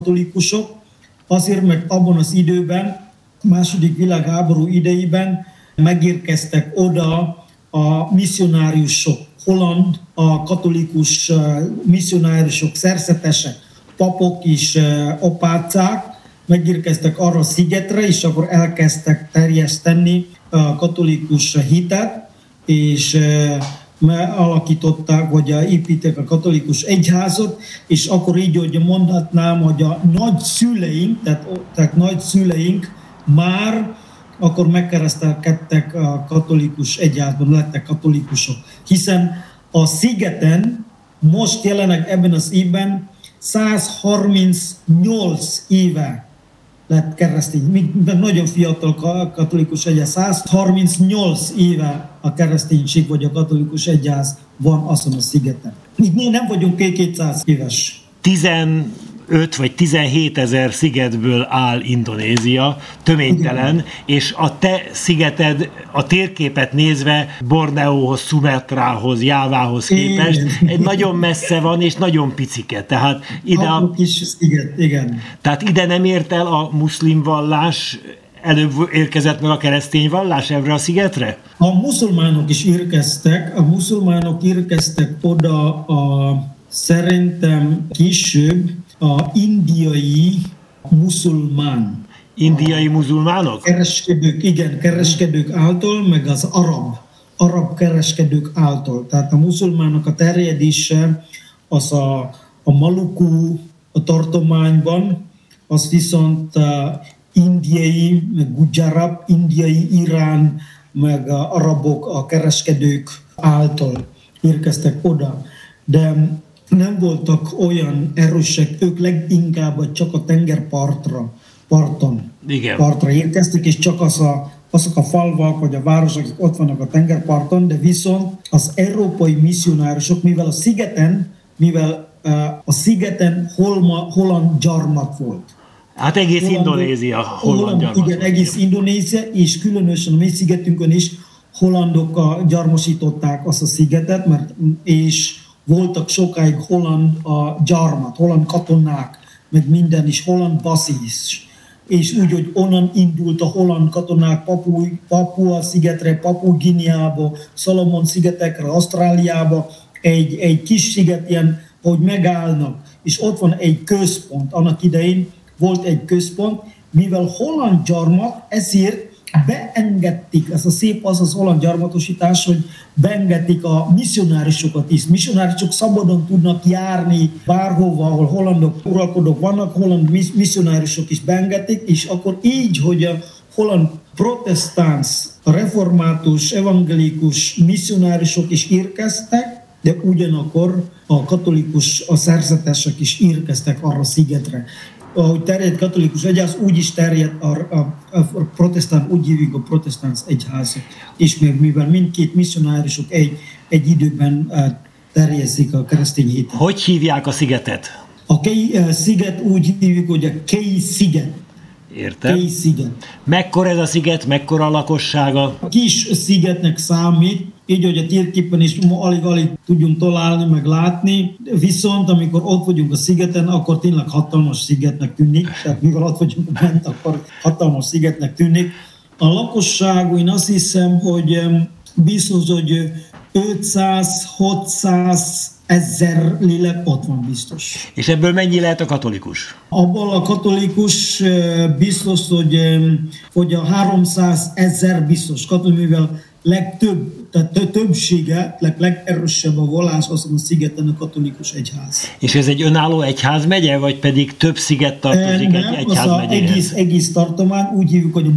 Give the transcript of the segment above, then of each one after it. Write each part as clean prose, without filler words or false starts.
katolikusok, azért, mert abban az időben, második világháború idejében megérkeztek oda a misszionáriusok, holland, a katolikus misszionáriusok, szerzetesek, papok és apácák, megérkeztek arra a szigetre, és akkor elkezdtek terjeszteni a katolikus hitet, és alakították, vagy építettek a katolikus egyházat, és akkor így, hogy mondhatnám, hogy a nagyszüleink, tehát nagyszüleink már akkor megkeresztelkedtek a katolikus egyházban, lettek katolikusok. Hiszen a szigeten most jelenleg ebben az évben 138 éve lett keresztény. Nagyon fiatal katolikus egyház, 138 éve a kereszténység vagy a katolikus egyház van azon a szigeten. Mi nem vagyunk 200 éves. 15 vagy 17 ezer szigetből áll Indonézia, töménytelen, igen. És a te szigeted a térképet nézve Borneóhoz, Szumatrához, Jávához képest egy nagyon messze van, és nagyon picike. Tehát ide a kis sziget, igen. Tehát ide nem ért el a muszlim vallás, előbb érkezett meg a keresztény vallás erre a szigetre? A muszulmánok is érkeztek, oda szerintem később a indiai muzulmán. Indiai muzulmánok? Kereskedők által, meg az arab kereskedők által. Tehát a muszulmánok a terjedése az a Maluku a tartományban, az viszont indiai, meg Gujarat, indiai, Irán, meg a arabok, a kereskedők által érkeztek oda. De nem voltak olyan erősek, ők leginkább csak a tengerpartra érkeztek, és csak azok a falvak vagy a városok, akik ott vannak a tengerparton, de viszont az európai misszionárosok, mivel a szigeten holland gyarmat volt. Hát egész Indonézia holland gyarmat. Igen, egész Indonézia, és különösen a mi szigetünkön is hollandok gyarmosították azt a szigetet, és voltak sokáig holland gyarmat, holland katonák, meg minden is, holland baszis. És úgy, hogy onnan indult a holland katonák Papua szigetre, Papua-Guineába, Szalomon-szigetekre, Ausztráliába, egy kis sziget ilyen, hogy megállnak, és ott van egy központ. Annak idején volt egy központ, mivel holland gyarmat, ezért beengedték, ez a szép az holland gyarmatosítás, hogy beengedték a misszionárisokat is. Misszionárisok szabadon tudnak járni bárhova, ahol hollandok uralkodók vannak, holland misszionárisok is beengedték, és akkor így, hogy a holland protestáns, református, evangélikus misszionárisok is érkeztek, de ugyanakkor a katolikus, a szerzetesek is érkeztek arra a szigetre. Ahogy terjed katolikus egyház, úgy is terjed a protestáns, úgy hívjuk a protestáns egyházat. És mivel mindkét misszionárisok egy időben terjesztik a keresztény hitet. Hogy hívják a szigetet? A sziget úgy hívjuk, hogy a Kei-sziget. Értem. Kei-sziget. Mekkora ez a sziget, mekkora a lakossága? A kis szigetnek számít, így, hogy a térképen is alig-alig tudjunk találni, meg látni. Viszont amikor ott vagyunk a szigeten, akkor tényleg hatalmas szigetnek tűnik. Tehát mivel ott vagyunk bent, akkor hatalmas szigetnek tűnik. A lakosság, én azt hiszem, hogy biztos, hogy 500-600 ezer lélek ott van biztos. És ebből mennyi lehet a katolikus? Abból a katolikus biztos, hogy a 300 ezer biztos katolikus, mivel legtöbb, tehát többsége, legerősebb a vallás azon a szigeten a katolikus egyház. És ez egy önálló egyházmegye, vagy pedig több sziget tartozik egy egyházmegyéhez? Az egész tartomány, úgy hívjuk, hogy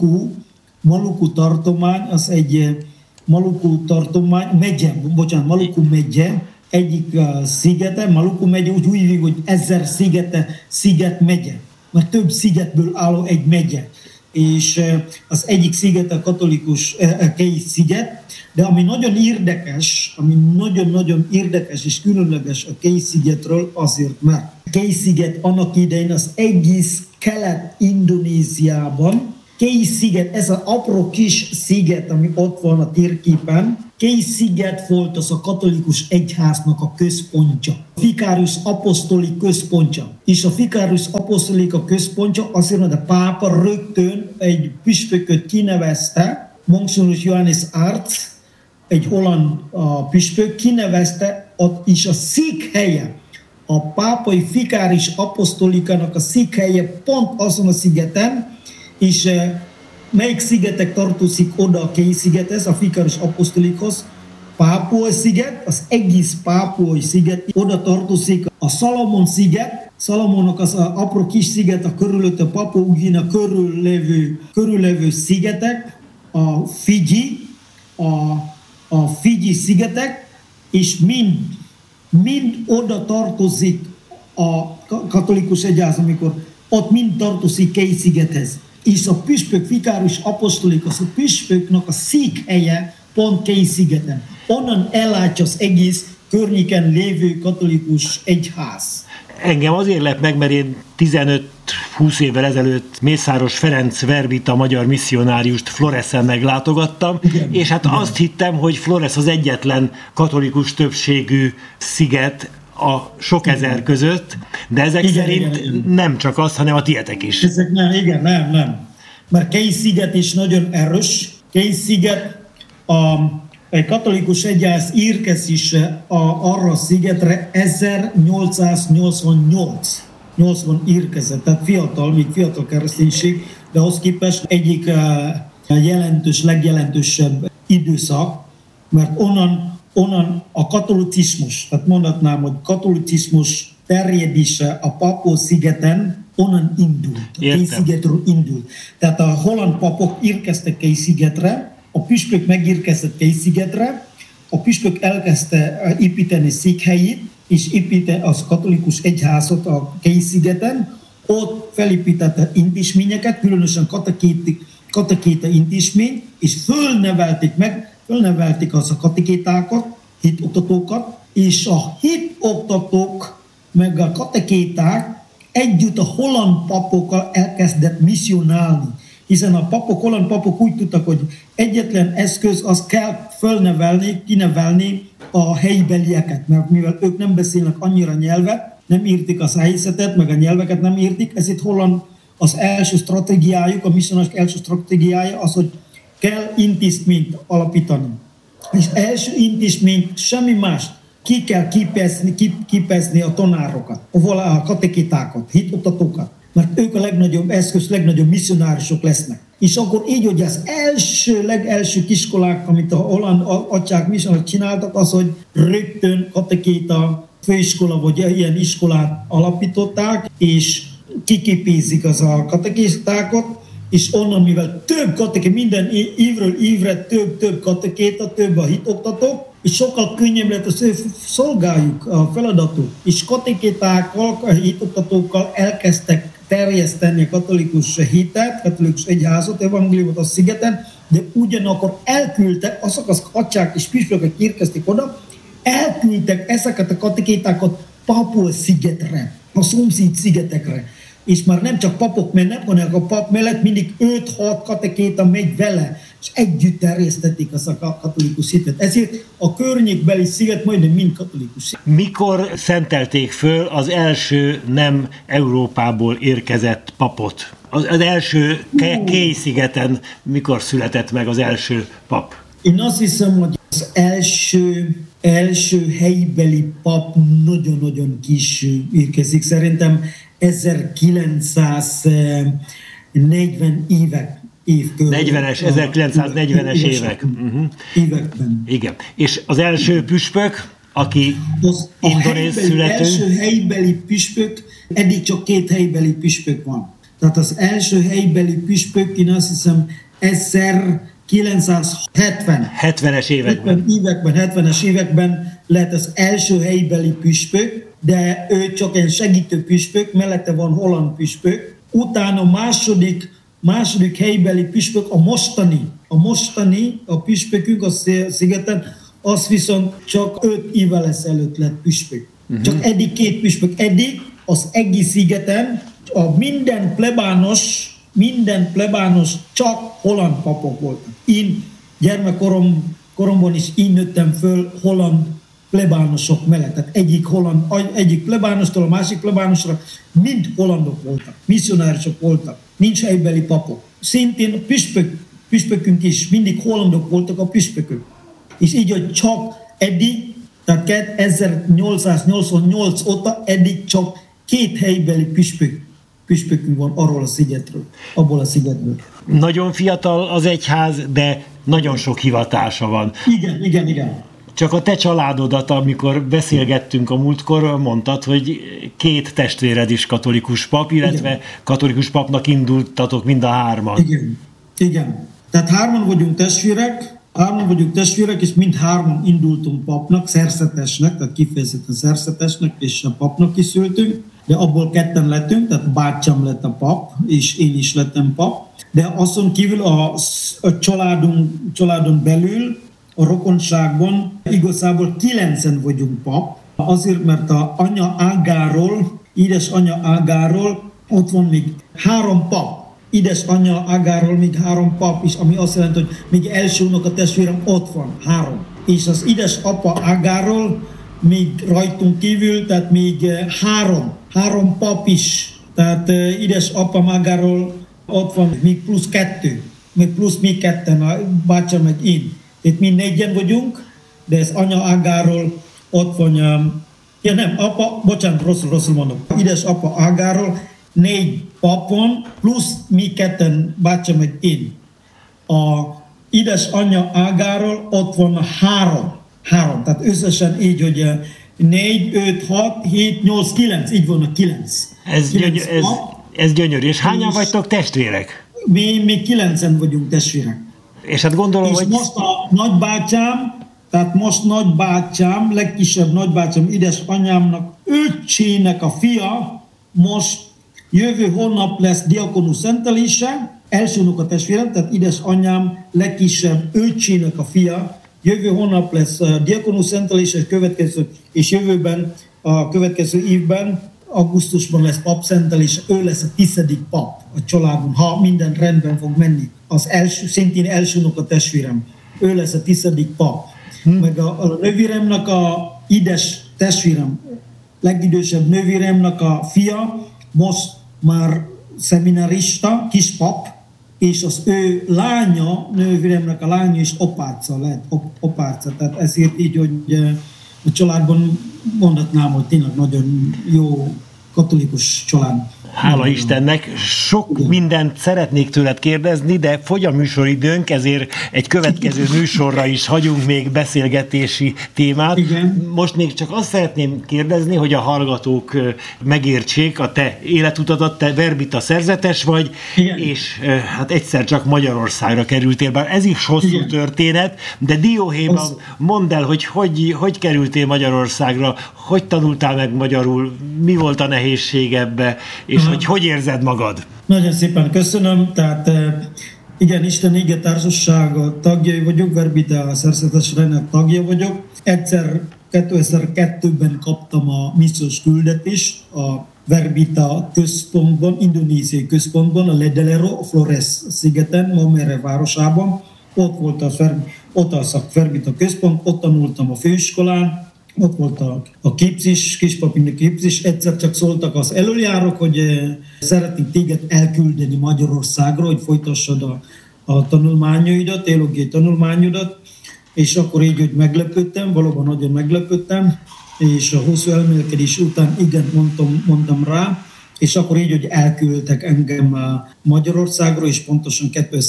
Maluku tartomány, az egy Maluku tartomány, Maluku megye, egyik szigete, Maluku megye, úgy hívjuk, hogy 1000 sziget megye, mert több szigetből álló egy megye. És az egyik sziget a katolikus Kei-sziget, de ami nagyon érdekes és különleges a Kei-szigetről azért, mert Kei-sziget annak idején az egész Kelet-Indonéziában Key-sziget, ez az apró kis sziget, ami ott van a térképen, Key-sziget volt az a katolikus egyháznak a központja. Vicarius Apostoli központja. És a Vicarius Apostolica központja azért, hogy a pápa rögtön egy püspököt kinevezte, Monsignor Johannes Artz, egy holland püspök kinevezte, ott is a székhelye, a pápai Vicarius Apostolikának a székhelye pont azon a szigeten, és melyik szigetek tartozik oda a Key-szigethez, a Vicarius Apostolikhoz? Pápua-sziget, az egész Pápuai sziget, oda tartozik a Salomon-sziget, Salomonnak az apró kis sziget, a körülött a Papua-Új-Guinea körüllévő szigetek, a Fiji, a Fiji szigetek, és mind oda tartozik a katolikus egyház, amikor ott mind tartozik Key-szigethez. És a püspök Vicarius Apostolikus, a püspöknek a székhelye pont Key-szigeten. Onnan ellátja az egész környéken lévő katolikus egyház. Engem azért lep meg, mert én 15-20 évvel ezelőtt Mészáros Ferenc Verbita magyar misszionáriust Floresen meglátogattam, igen, és hát igen. Azt hittem, hogy Flores az egyetlen katolikus többségű sziget a sok ezer között, de ezek igen, szerint igen. Nem csak az, hanem a tietek is. Ezek nem. Mert Key-sziget is nagyon erős. Key-sziget egy katolikus egyház érkezése arra a szigetre 1888. 80 érkezett, tehát még fiatal kereszténység, de ahhoz képest egyik legjelentősebb időszak, mert onnan a katolicizmus, tehát mondhatnám, hogy katolicizmus terjedése a Papua-szigeten onnan indult, a Key-szigetről indult. Tehát a holland papok érkeztek Key-szigetre, a püspök megérkezett Key-szigetre, a püspök elkezdte építeni székhelyét, és építette az katolikus egyházat a Key-szigeten, ott felépítette intézményeket, különösen katekéta intézményt, és fölnevelték az a katekétákat, hitoktatókat, és a hitoktatók meg a katekéták együtt a holland papokkal elkezdett misszionálni. Hiszen a holland papok úgy tudtak, hogy egyetlen eszköz az kell kinevelni a helybelieket, mert mivel ők nem beszélnek annyira nyelvet, nem értik az helyzetet, meg a nyelveket nem értik, ezért holland az első stratégiájuk, a misszionárok első stratégiája az, hogy kell intézményt alapítani. És első intézményt semmi más, ki kell képezni a tanárokat, a katekétákat, hitoktatókat, mert ők a legnagyobb eszköz, legnagyobb misszionárisok lesznek. És akkor így, hogy az legelső kiskolák, amit a holland atyák misszionárok csináltak, az, hogy rögtön katekéta főiskola vagy ilyen iskolát alapították, és kiképezik az a katekétákat, és onnan, mivel több katekéta, minden évről évre több katekéta, több a hitoktatók, és sokkal könnyebb lett az ő szolgáljuk a feladatot. És katekétákkal, a hitoktatókkal elkezdtek terjeszteni a katolikus hitet, katolikus egyházat, evangéliumot a szigeten, de ugyanakkor elküldtek, azok az atyák és püspökök érkeztek oda, elküldtek ezeket a katekétákat Papua-szigetre, a szomszéd szigetekre. És már nem csak papok mennek, hanem a pap mellett mindig 5-6 katekéta megy vele, és együtt terjesztették az a katolikus hitet. Ezért a környékbeli sziget majdnem mind katolikus sziget. Mikor szentelték föl az első nem Európából érkezett papot? Az első Key-szigeten mikor született meg az első pap? Én azt hiszem, hogy az első helybeli pap nagyon-nagyon késő érkezik. Szerintem 1940 1940-es évek. Években. Igen. És az első püspök, aki indonéz születő. Az első helybeli püspök, eddig csak 2 helybeli püspök van. Tehát az első helybeli püspök, én azt hiszem 1970-es években. 70-es években lett az első helybeli püspök, de ő csak egy segítő püspök, mellette van holland püspök. Utána második helybeli püspök a mostani püspökünk a szigeten, az viszont csak 5 évvel ezelőtt lett püspök. Csak eddig 2 püspök. Eddig az egész szigeten a minden plebános minden plebános csak holland papok voltak. Én gyermekkoromban is így nőttem föl holland plebánosok mellett. Tehát egyik plebánostól a másik plebánosra mind hollandok voltak, misszionárisok voltak, nincs helybeli papok. Szintén püspökünk is mindig hollandok voltak a püspökök. És így, hogy csak eddig, tehát 1888 óta eddig csak 2 helybeli püspökünk van arról a szigetről, abból a szigetből. Nagyon fiatal az egyház, de nagyon sok hivatása van. Igen. Csak a te családodat, amikor beszélgettünk a múltkor, mondtad, hogy 2 testvéred is katolikus pap, illetve igen. Katolikus papnak indultatok mind a 3-an. Igen. Tehát 3-an vagyunk testvérek, és mind 3-an indultunk papnak, szerzetesnek, tehát kifejezetten szerzetesnek, és a papnak is szültünk, de abból 2 lettünk, tehát bátyám lett a pap, és én is lettem pap. De azon kívül a családon belül, a rokonságban igazából 9-en vagyunk pap, azért, mert a édesanyja ágáról ott van még 3 pap. Édesanyja ágáról még 3 pap is, ami azt jelenti, hogy még első unokatestvérem ott van, 3. És az édesapa ágáról még rajtunk kívül, tehát még 3 pap is. Tehát édesapa ágáról ott van még plusz 2, még 2, a bátyám meg én. Tehát mi 4-en vagyunk, de ez anya ágáról ott van, rosszul mondom. Édesapa ágáról 4 papon, plusz mi 2, bátyám meg én. A édesanyja ágáról ott van 3. Tehát összesen így, hogy 4, 5, 6, 7, 8, 9, így van a 9. Ez gyönyörű. És hányan vagytok testvérek? Mi 9-en vagyunk testvérek. És hát gondolom, és most a nagybátyám, legkisebb nagybátyám, édesanyámnak öccsének a fia, most jövő hónap lesz diakonus szentelése, első unokatestvérem, tehát édesanyám legkisebb öccsének a fia, jövő hónap lesz diakonus szentelése, és jövőben, a következő évben, augusztusban lesz papszentelés, ő lesz a 10. pap a családon, ha minden rendben fog menni. Szintén első unokatestvérem, ő lesz a 10. pap. Meg a nővéremnek a testvérem, legidősebb nővéremnek a fia, most már szeminarista, kispap, és az ő lánya, nővéremnek a lánya is opáca lett, opáca. Tehát ezért így, hogy a családban mondhatnám, hogy tényleg nagyon jó katolikus család. Hála Istennek, sok mindent szeretnék tőled kérdezni, de fogy a műsoridőnk, ezért egy következő műsorra is hagyunk még beszélgetési témát. Igen. Most még csak azt szeretném kérdezni, hogy a hallgatók megértsék a te életutadat, te verbita szerzetes vagy, igen. És hát egyszer csak Magyarországra kerültél, bár ez is hosszú igen. történet, de dióhéjban mondd el, hogy kerültél Magyarországra, hogy tanultál meg magyarul, mi volt a nehézség ebbe, és hogy érzed magad? Nagyon szépen köszönöm. Tehát igen, Isten Ége Társaság tagjai vagyok, verbita szerzetes rendszer tagja vagyok. Egyszer 2002-ben kaptam a missziós küldetést a verbita központban, indonéziai központban, a Ledellero, Flores szigeten, Momere városában. Ott volt a verbita központ, ott tanultam a főiskolán. Ott volt a képzés, kispapini képzés, egyszer csak szóltak az elöljárók, hogy szeretnék téged elküldeni Magyarországra, hogy folytassad a tanulmányaidat, teológiai tanulmányodat, és akkor így, hogy meglepődtem, valóban nagyon meglepődtem, és a hosszú elmélkedés után igen mondtam rá, és akkor így, hogy elküldtek engem Magyarországra, és pontosan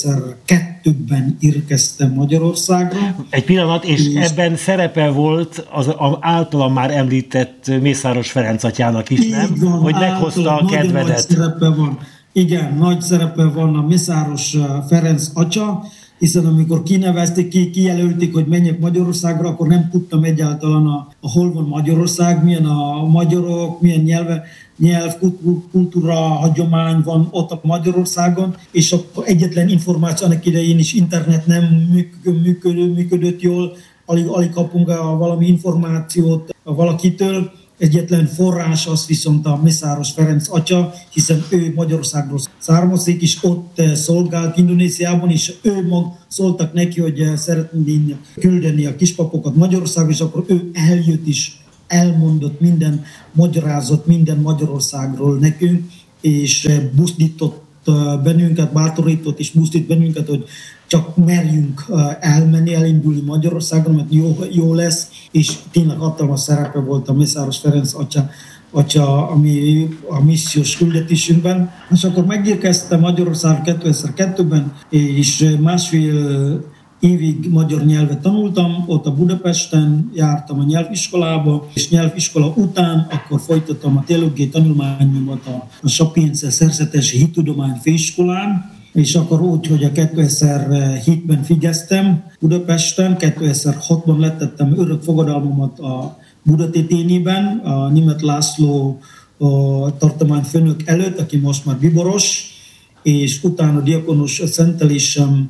2002-ben érkeztem Magyarországra. Egy pillanat, és ebben szerepe volt az általam már említett Mészáros Ferenc atyának is, nem? Van, hogy meghozta a kedvedet. Nagy szerepe van. Igen, nagy szerepe van a Mészáros Ferenc atya, hiszen amikor kinevezték, kijelölték, hogy menjek Magyarországra, akkor nem tudtam egyáltalán, hol van Magyarország, milyen a magyarok, milyen nyelv, kultúra, hagyomány van ott a Magyarországon, és akkor egyetlen információ annak idején is internet nem működött jól, alig kapunk valami információt valakitől, egyetlen forrás az viszont a Mészáros Ferenc atya, hiszen ő Magyarországról származik, és ott szolgált Indonéziában, és szóltak neki, hogy szeretnének küldeni a kispapokat Magyarországra, és akkor ő eljött is, elmondott minden magyarázat, minden Magyarországról nekünk, és buzdított bennünket, bátorított és buzdít bennünket, hogy csak merjünk elmenni, elindulni Magyarországon, mert jó lesz, és tényleg hatalmas szerepe volt a Mészáros Ferenc atya ami a missziós küldetésünkben. És akkor megérkeztem Magyarországon 2002-ben, és másfél évig magyar nyelvet tanultam, ott a Budapesten jártam a nyelviskolába, és nyelviskola után akkor folytattam a teológiai tanulmányomat a Sapienza Szerzetes Hittudomány Főiskolán, és akkor úgy, hogy a 2007-ben végeztem Budapesten, 2006-ban lettettem örök fogadalmamat a Budatétényében, a Németh László tartományfőnök előtt, aki most már biboros, és utána diakonus szentelésem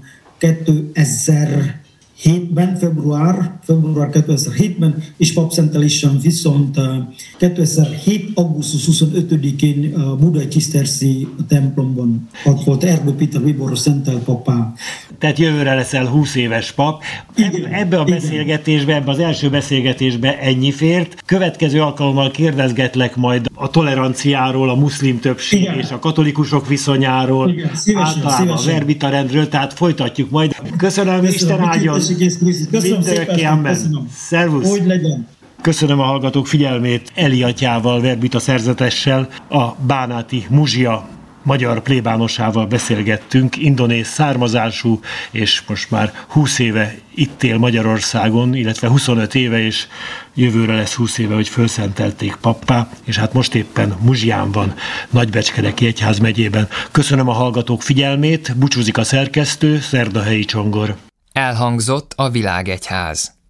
2007-ben, február 2007-ben, és papszentelésem viszont 2007. augusztus 25-én a Budai Ciszterci templomban. Ott volt Erdő Péter biboros szentelt papá. Tehát jövőre leszel 20 éves pap. Ebbe a beszélgetésbe, ebbe az első beszélgetésbe ennyi fért. Következő alkalommal kérdezgetlek majd a toleranciáról, a muszlim többség és a katolikusok viszonyáról, általában a verbita rendről, tehát folytatjuk majd. Köszönöm, Isten áldjon! Mindörökké, amen. Szervusz! Hogy legyen! Köszönöm a hallgatók figyelmét. Eli atyával, verbita szerzetessel, a bánáti muzsia magyar plébánosával beszélgettünk, indonéz származású, és most már 20 éve itt él Magyarországon, illetve 25 éve, és jövőre lesz 20 éve, hogy fölszentelték pappá, és hát most éppen Muzsián van, Nagybecskereki egyházmegyében. Köszönöm a hallgatók figyelmét, búcsúzik a szerkesztő, Szerdahelyi Csongor. Elhangzott a Világegyház.